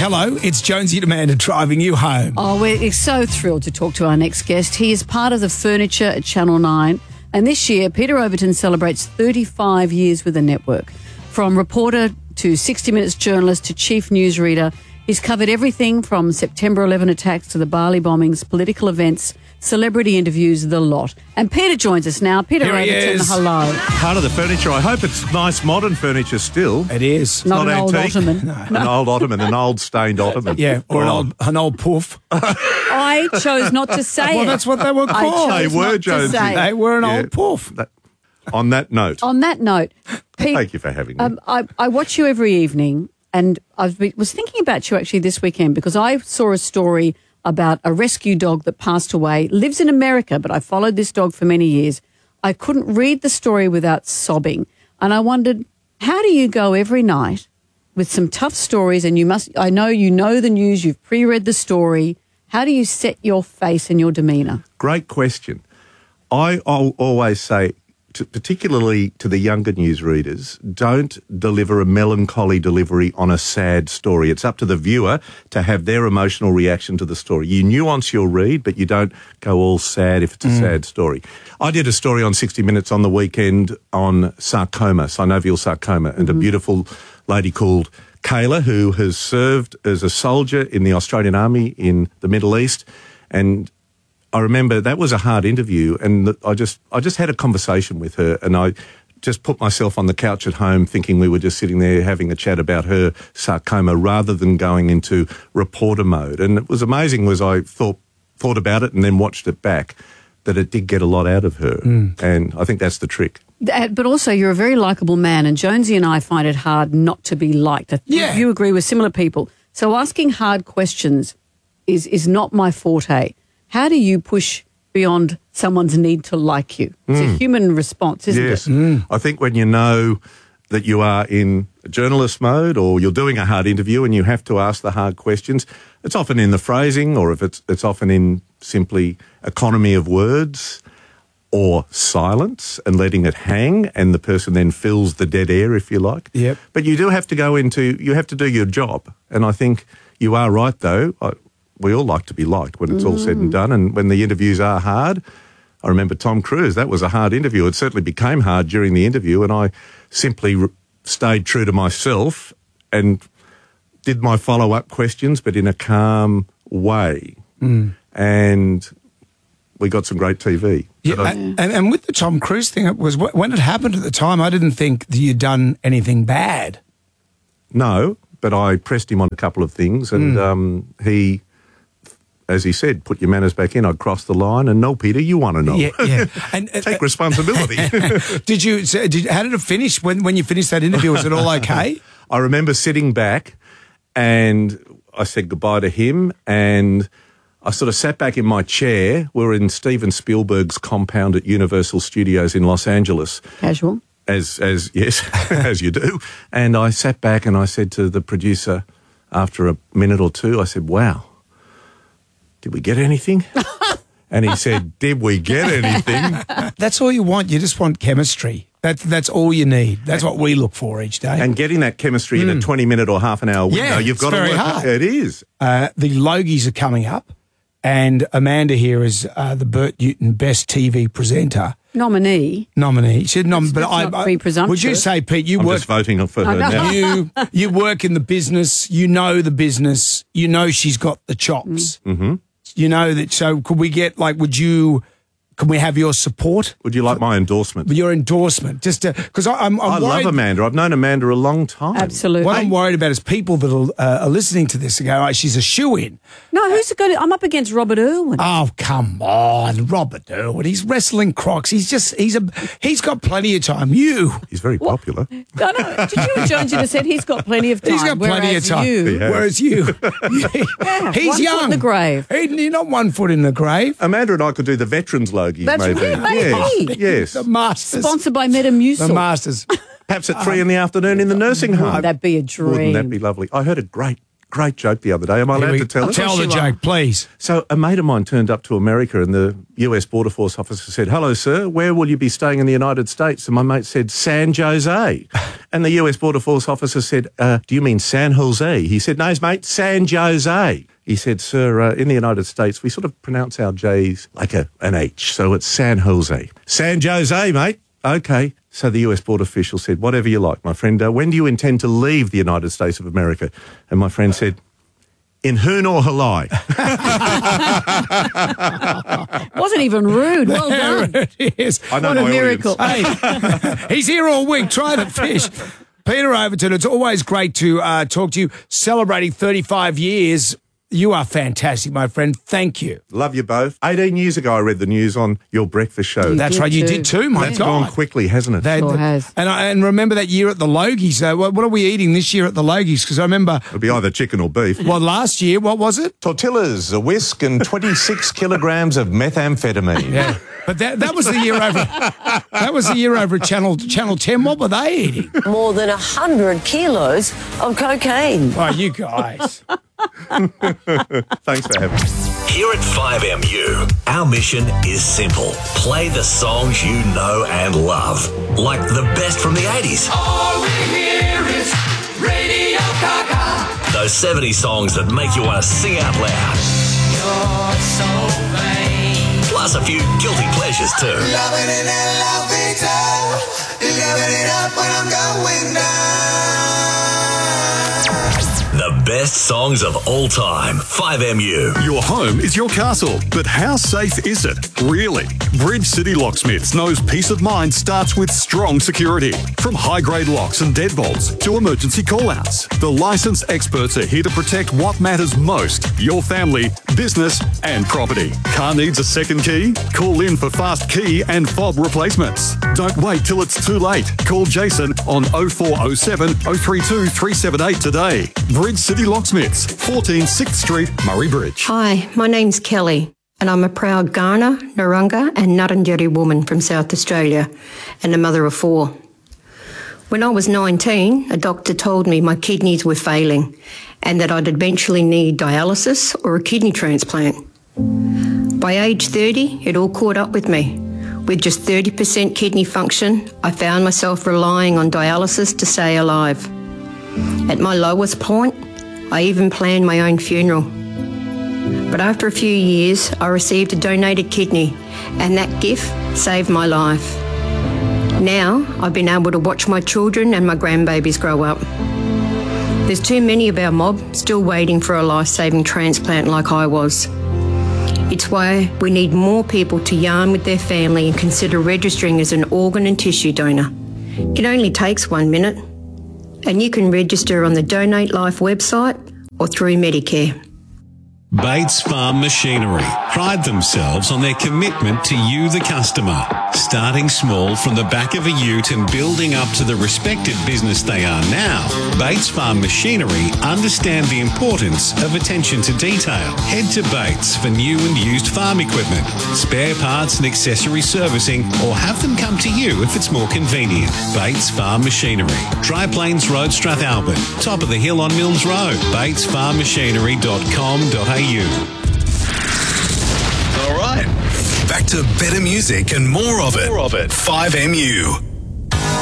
Hello, it's Jonesy and Amanda driving you home. Oh, we're so thrilled to talk to our next guest. He is part of the furniture at Channel 9. And this year, Peter Overton celebrates 35 years with the network. From reporter to 60 Minutes journalist to chief newsreader, he's covered everything from September 11 attacks to the Bali bombings, political events, celebrity interviews, the lot. And Peter joins us now. Peter Here he Overton, is. hello. Part of the furniture. I hope it's nice modern furniture still. It is. Not an old antique. ottoman. An old ottoman, an old stained ottoman. Yeah, or an old poof. I chose not to say Well, it. that's what they were I called. chose They were, not to Jonesy. say. They were an Yeah. old poof. On that note, On that note, Pete, thank you for having me. I watch you every evening, and I was thinking about you actually this weekend because I saw a story about a rescue dog that passed away, lives in America, but I followed this dog for many years. I couldn't read the story without sobbing, and I wondered, how do you go every night with some tough stories, and I know you know the news, you've pre-read the story, how do you set your face and your demeanour? Great question. I'll always say, particularly to the younger newsreaders, don't deliver a melancholy delivery on a sad story. It's up to the viewer to have their emotional reaction to the story. You nuance your read, but you don't go all sad if it's a sad story. I did a story on 60 Minutes on the weekend on sarcoma, synovial sarcoma, and a beautiful lady called Kayla, who has served as a soldier in the Australian Army in the Middle East, and I remember that was a hard interview, and I just had a conversation with her, and I just put myself on the couch at home thinking we were just sitting there having a chat about her sarcoma rather than going into reporter mode. And it was amazing as I thought about it and then watched it back that it did get a lot out of her. And I think that's the trick. But also, you're a very likeable man, and Jonesy and I find it hard not to be liked. Yeah. You agree with similar people. So asking hard questions is not my forte. How do you push beyond someone's need to like you? It's a human response, isn't Yes. it? I think when you know that you are in journalist mode or you're doing a hard interview and you have to ask the hard questions, it's often in the phrasing, or if it's often in simply economy of words or silence and letting it hang, and the person then fills the dead air, if you like. Yep. But you do have to you have to do your job. And I think you are right, though. We all like to be liked when it's all said and done, and when the interviews are hard. I remember Tom Cruise, that was a hard interview. It certainly became hard during the interview, and I simply stayed true to myself and did my follow-up questions, but in a calm way. And we got some great TV. Yeah, and with the Tom Cruise thing, it was when it happened at the time, I didn't think that you'd done anything bad. No, but I pressed him on a couple of things, and he, as he said, put your manners back in. I'd crossed the line, and no, Peter, you want to know. Yeah. And Take responsibility. how did it finish when you finished that interview? Was it all okay? I remember sitting back, and I said goodbye to him, and I sort of sat back in my chair. We were in Steven Spielberg's compound at Universal Studios in Los Angeles. Casual. As yes, as you do. And I sat back and I said to the producer after a minute or two, I said, wow, did we get anything? And he said, did we get anything? That's all you want. You just want chemistry. That's all you need. That's what we look for each day. And getting that chemistry in a 20-minute or half an hour window, you've got it's to very work. hard. It is. The Logies are coming up, and Amanda here is the Bert Newton Best TV Presenter Nominee. nominee. She said That's not be presumptuous. Would you say, Pete, you I'm work just voting for her know. now. you work in the business, you know the business, you know she's got the chops. Mm-hmm. You know that, so could we get, can we have your support? Would you like my endorsement? Your endorsement, just because I'm I worried. love Amanda. I've known Amanda a long time. Absolutely. What I'm worried about is people that are listening to this and go, oh, she's a shoo-in. No, who's going to... I'm up against Robert Irwin. Oh, come on, Robert Irwin. He's wrestling crocs. He's got plenty of time. He's very popular. No. Did you and Jonesy just said he's got plenty of time? He's got plenty of time. Yeah. Whereas you, he's one young. foot in the grave. You're not 1 foot in the grave. Amanda and I could do the veterans logies, That's maybe. right, maybe. Yes. The Masters. Sponsored by Metamucil. The Masters. Perhaps at 3 in the afternoon in the nursing home. Wouldn't that be a dream? Wouldn't that be lovely? I heard a great great joke the other day. Am I allowed to tell it? Tell the joke, please. So a mate of mine turned up to America and the US Border Force officer said, "Hello, sir, where will you be staying in the United States?" And my mate said, "San Jose." And the US Border Force officer said, "Do you mean San Jose?" He said, "No, mate, San Jose." He said, "Sir, in the United States, we sort of pronounce our J's like an H, so it's San Jose." "San Jose, mate." "Okay." So the US border official said, "Whatever you like, my friend. When do you intend to leave the United States of America?" And my friend said, "In Hoon or Halai." Wasn't even rude. Well done. There it is. I know What a my miracle. audience. Hey, he's here all week trying to fish. Peter Overton, it's always great to talk to you. Celebrating 35 years. You are fantastic, my friend. Thank you. Love you both. 18 years ago, I read the news on your breakfast show. That's did right. You too. did too, my That's God. gone quickly, hasn't it? Sure has. And remember that year at the Logies. What are we eating this year at the Logies? Because I remember, It'll be either chicken or beef. well, last year, what was it? Tortillas, a whisk, and 26 kilograms of methamphetamine. Yeah. But that was the year over. That was the year over at Channel 10. What were they eating? More than 100 kilos of cocaine. Oh, you guys. Thanks for having me. Here at 5MU, our mission is simple. Play the songs you know and love, like the best from the 80s. All we hear is Radio Gaga. Those 70 songs that make you want to sing out loud. You're so vain. Plus a few guilty pleasures too. Loving in that love picture. Living it up when I'm going down. The best songs of all time. 5MU. Your home is your castle, but how safe is it? Really? Bridge City Locksmiths knows peace of mind starts with strong security. From high-grade locks and deadbolts to emergency call-outs, the licensed experts are here to protect what matters most: your family, business and property. Car needs a second key? Call in for fast key and fob replacements. Don't wait till it's too late. Call Jason on 0407 032 378 today. Bridge City Locksmiths, 14 6th Street, Murray Bridge. Hi, my name's Kelly, and I'm a proud Kaurna, Narungga and Ngarrindjeri woman from South Australia and a mother of 4. When I was 19, a doctor told me my kidneys were failing and that I'd eventually need dialysis or a kidney transplant. By age 30, it all caught up with me. With just 30% kidney function, I found myself relying on dialysis to stay alive. At my lowest point, I even planned my own funeral. But after a few years, I received a donated kidney, and that gift saved my life. Now, I've been able to watch my children and my grandbabies grow up. There's too many of our mob still waiting for a life-saving transplant like I was. It's why we need more people to yarn with their family and consider registering as an organ and tissue donor. It only takes 1 minute, and you can register on the Donate Life website or through Medicare. Bates Farm Machinery pride themselves on their commitment to you, the customer. Starting small from the back of a ute and building up to the respected business they are now, Bates Farm Machinery understand the importance of attention to detail. Head to Bates for new and used farm equipment, spare parts and accessory servicing, or have them come to you if it's more convenient. Bates Farm Machinery, Dry Plains Road, Strathalbyn, top of the hill on Milnes Road, batesfarmmachinery.com.au. All right. Back to better music and more of it. 5MU.